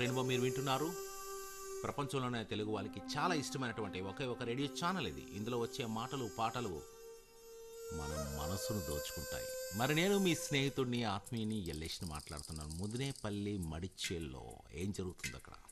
Rainbow మీరు వింటున్నారు. ప్రపంచంలోనే తెలుగు వాళ్ళకి చాలా ఇష్టమైనటువంటి ఒకే ఒక రేడియో ఛానల్ ఇది. ఇందులో వచ్చే మాటలు పాటలు మన మనసును దోచుకుంటాయి. మరి నేను మీ స్నేహితుడిని ఆత్మీయుని ఎల్లేష్ని మాట్లాడుతున్నాను. ముదినేపల్లి మడిచేల్లో ఏం జరుగుతుంది అక్కడ?